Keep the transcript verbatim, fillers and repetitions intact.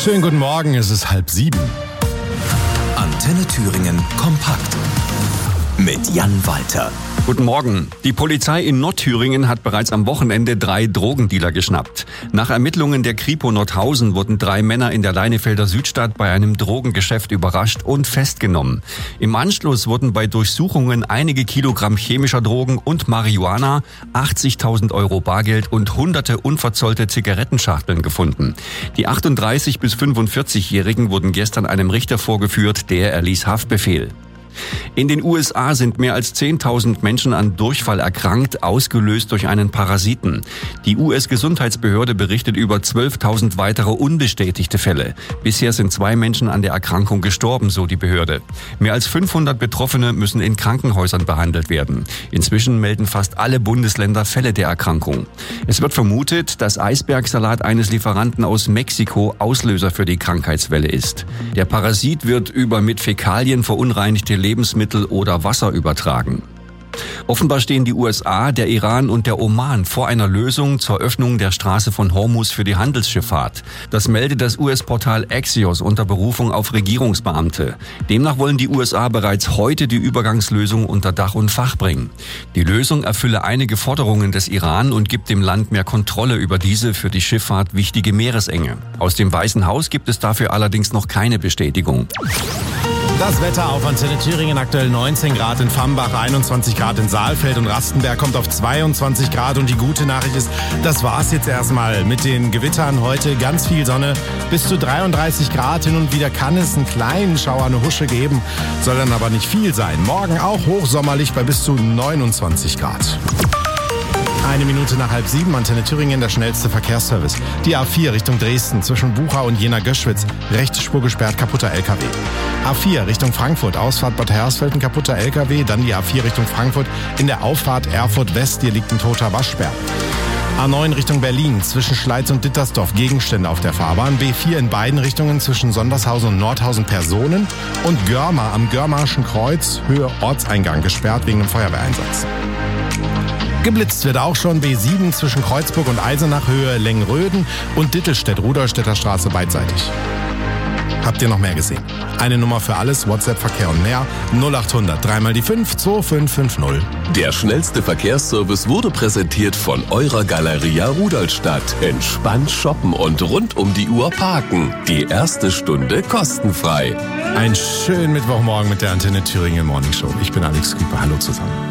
Schönen guten Morgen, es ist halb sieben. Antenne Thüringen kompakt mit Jan Walter. Guten Morgen. Die Polizei in Nordthüringen hat bereits am Wochenende drei Drogendealer geschnappt. Nach Ermittlungen der Kripo Nordhausen wurden drei Männer in der Leinefelder Südstadt bei einem Drogengeschäft überrascht und festgenommen. Im Anschluss wurden bei Durchsuchungen einige Kilogramm chemischer Drogen und Marihuana, achtzigtausend Euro Bargeld und hunderte unverzollte Zigarettenschachteln gefunden. Die achtunddreißig- bis fünfundvierzigjährigen wurden gestern einem Richter vorgeführt, der erließ Haftbefehl. In den U S A sind mehr als zehntausend Menschen an Durchfall erkrankt, ausgelöst durch einen Parasiten. Die U S-Gesundheitsbehörde berichtet über zwölftausend weitere unbestätigte Fälle. Bisher sind zwei Menschen an der Erkrankung gestorben, so die Behörde. Mehr als fünfhundert Betroffene müssen in Krankenhäusern behandelt werden. Inzwischen melden fast alle Bundesländer Fälle der Erkrankung. Es wird vermutet, dass Eisbergsalat eines Lieferanten aus Mexiko Auslöser für die Krankheitswelle ist. Der Parasit wird über mit Fäkalien verunreinigte Lebensmittel oder Wasser übertragen. Offenbar stehen die U S A, der Iran und der Oman vor einer Lösung zur Öffnung der Straße von Hormuz für die Handelsschifffahrt. Das meldet das U S-Portal Axios unter Berufung auf Regierungsbeamte. Demnach wollen die U S A bereits heute die Übergangslösung unter Dach und Fach bringen. Die Lösung erfülle einige Forderungen des Iran und gibt dem Land mehr Kontrolle über diese für die Schifffahrt wichtige Meeresenge. Aus dem Weißen Haus gibt es dafür allerdings noch keine Bestätigung. Das Wetter auf Antenne Thüringen, aktuell neunzehn Grad in Fambach, einundzwanzig Grad in Saalfeld und Rastenberg kommt auf zweiundzwanzig Grad. Und die gute Nachricht ist, das war's jetzt erstmal mit den Gewittern. Heute ganz viel Sonne, bis zu dreiunddreißig Grad. Hin und wieder kann es einen kleinen Schauer, eine Husche geben, soll dann aber nicht viel sein. Morgen auch hochsommerlich bei bis zu neunundzwanzig Grad. Eine Minute nach halb sieben, Antenne Thüringen, der schnellste Verkehrsservice. Die A vier Richtung Dresden zwischen Bucha und Jena-Göschwitz. Rechte Spur gesperrt, kaputter L K W. A vier Richtung Frankfurt, Ausfahrt Bad Hersfeld, ein kaputter L K W. Dann die A vier Richtung Frankfurt, in der Auffahrt Erfurt West, hier liegt ein toter Waschbär. A neun Richtung Berlin, zwischen Schleiz und Dittersdorf, Gegenstände auf der Fahrbahn. B vier in beiden Richtungen zwischen Sondershausen und Nordhausen Personen. Und Görma am Görmarschen Kreuz, Höhe Ortseingang gesperrt wegen einem Feuerwehreinsatz. Geblitzt wird auch schon B sieben zwischen Kreuzburg und Eisenach, Höhe Lengröden und Dittelstedt, Rudolstädter Straße beidseitig. Habt ihr noch mehr gesehen? Eine Nummer für alles, WhatsApp, Verkehr und mehr, null achthundert, dreimal die fünf, zwei fünf fünf null. Der schnellste Verkehrsservice wurde präsentiert von eurer Galeria Rudolstadt. Entspannt shoppen und rund um die Uhr parken. Die erste Stunde kostenfrei. Einen schönen Mittwochmorgen mit der Antenne Thüringen Morning Show. Ich bin Alex Küper, hallo zusammen.